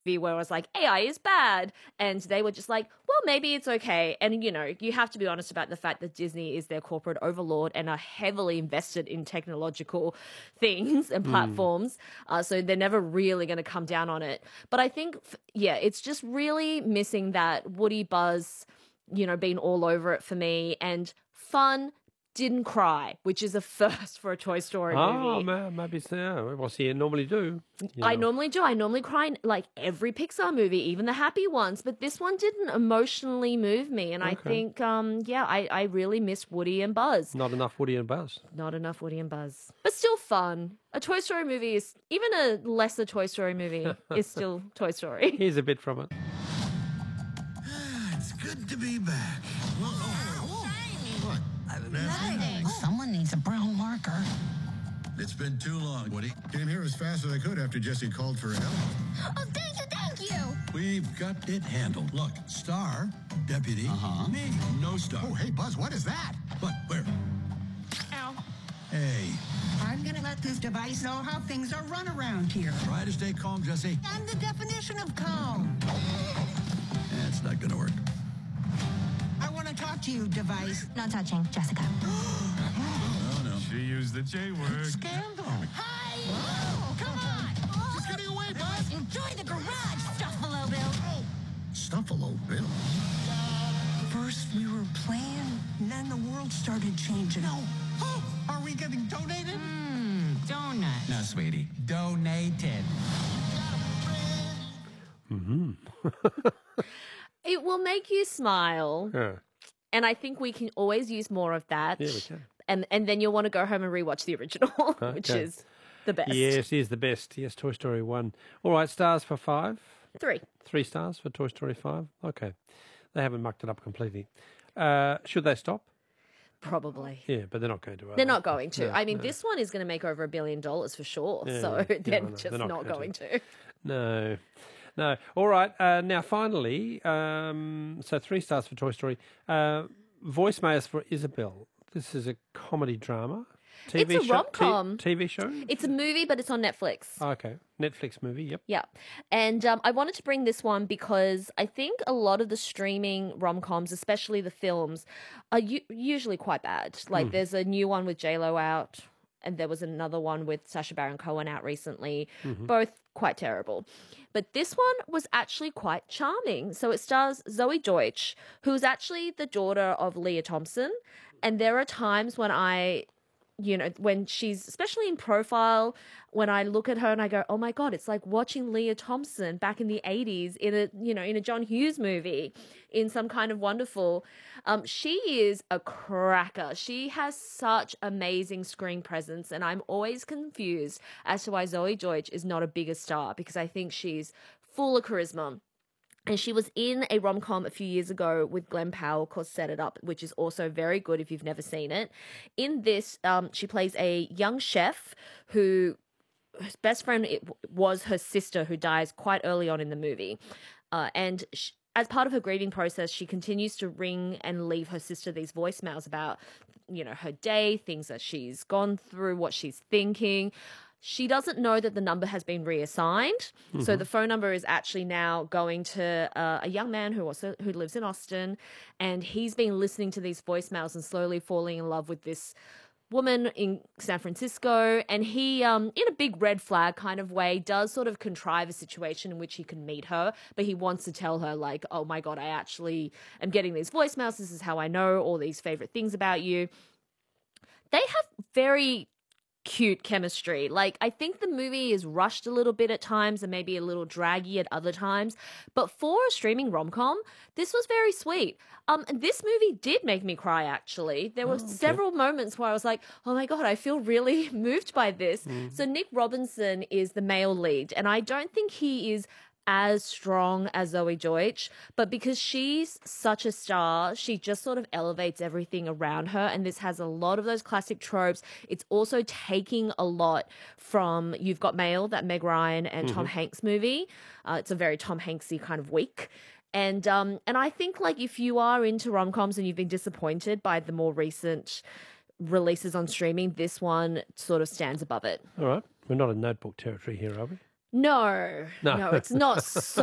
where I was like, AI is bad. And they were just like, well, maybe it's okay. And, you know, you have to be honest about the fact that Disney is their corporate overlord and are heavily invested in technological things and platforms. So they're never really going to come down on it. But I think, yeah, it's just really missing that Woody Buzz, you know, being all over it for me, and fun. Didn't cry, which is a first for a Toy Story movie. Oh, maybe so. What's you normally do? I normally do. I normally cry in, like, every Pixar movie, even the happy ones. But this one didn't emotionally move me. And I think, I really miss Woody and Buzz. Not enough Woody and Buzz. Not enough Woody and Buzz. But still fun. A Toy Story movie is, even a lesser Toy Story movie is still Toy Story. Here's a bit from it. It's good to be back. Nothing. Someone needs a brown marker. It's been too long, Woody. Came here as fast as I could after Jesse called for help. Oh, thank you. We've got it handled. Look, Star, Deputy, me, no Star. Oh, hey, Buzz, what is that? What? Where? Ow. Hey, I'm gonna let this device know how things are run around here. try to stay calm, Jesse. I'm the definition of calm. It's not gonna work. I want to talk to you, device. No touching, Jessica. Oh, no. She used the J word. Scandal. Hi! Oh, come on! She's getting away, Buzz. Enjoy the garage, Stuffalo Bill. Stuffalo Bill. First we were playing, and then the world started changing. No. Oh, are we getting donated? Donut. No, sweetie. Donated. It will make you smile. Yeah, And I think we can always use more of that. yeah, we can. And then you'll want to go home and rewatch the original, which Okay. is the best. Yes, it is the best. Yes, Toy Story 1. All right, stars for 5. 3. 3 stars for Toy Story 5. Okay. They haven't mucked it up completely. Should they stop? Probably. Yeah, but they're not going to. They're not going to. No, I mean, no. this one is going to make over $1 billion for sure. Yeah, So yeah, they're I know. just They're not not going going to. No. No. All right. Now, finally, so 3 stars for Toy Story. Voicemails for Isabel. This is a comedy drama. TV It's a show, rom-com. TV show? It's a movie, but it's on Netflix. Okay. Netflix movie, yep. Yeah. And I wanted to bring this one because I think a lot of the streaming rom-coms, especially the films, are usually quite bad. Like there's a new one with J-Lo out, and there was another one with Sacha Baron Cohen out recently. Both quite terrible. But this one was actually quite charming. So it stars Zoe Deutsch, who's actually the daughter of Leah Thompson. And there are times when when she's, especially in Profile, when I look at her and I go, oh my God, it's like watching Leah Thompson back in the 80s in a John Hughes movie, in Some Kind of Wonderful. She is a cracker. She has such amazing screen presence, and I'm always confused as to why Zoe Deutsch is not a bigger star, because I think she's full of charisma. And she was in a rom-com a few years ago with Glenn Powell called Set It Up, which is also very good if you've never seen it. In this, she plays a young chef whose best friend was her sister, who dies quite early on in the movie. And as part of her grieving process, she continues to ring and leave her sister these voicemails about, her day, things that she's gone through, what she's thinking. She doesn't know that the number has been reassigned. So the phone number is actually now going to a young man who lives in Austin, and he's been listening to these voicemails and slowly falling in love with this woman in San Francisco. And he, in a big red flag kind of way, does sort of contrive a situation in which he can meet her, but he wants to tell her, like, oh my God, I actually am getting these voicemails. This is how I know all these favorite things about you. They have very cute chemistry. Like, I think the movie is rushed a little bit at times and maybe a little draggy at other times, but for a streaming rom-com, this was very sweet. This movie did make me cry, actually. There were several moments where I was like, oh my God, I feel really moved by this. So Nick Robinson is the male lead, and I don't think he is as strong as Zoe Deutsch, but because she's such a star, she just sort of elevates everything around her, and this has a lot of those classic tropes. It's also taking a lot from You've Got Mail, that Meg Ryan and Tom Hanks movie. It's a very Tom Hanksy kind of week. And I think, like, if you are into rom-coms and you've been disappointed by the more recent releases on streaming, this one sort of stands above it. All right. We're not in Notebook territory here, are we? No, No. no, it's not so